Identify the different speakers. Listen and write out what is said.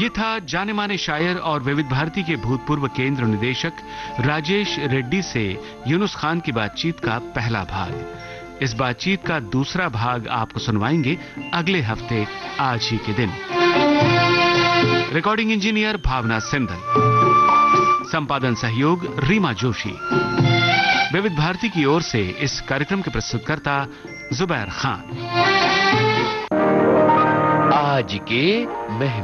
Speaker 1: ये था जाने माने शायर और विविध भारती के भूतपूर्व केंद्र निदेशक राजेश रेड्डी से यूनुस खान की बातचीत का पहला भाग। इस बातचीत का दूसरा भाग आपको सुनवाएंगे अगले हफ्ते आज ही के दिन। रिकॉर्डिंग इंजीनियर भावना सिंधल, संपादन सहयोग रीमा जोशी। विविध भारती की ओर से इस कार्यक्रम के प्रस्तुतकर्ता जुबैर खान।
Speaker 2: आज के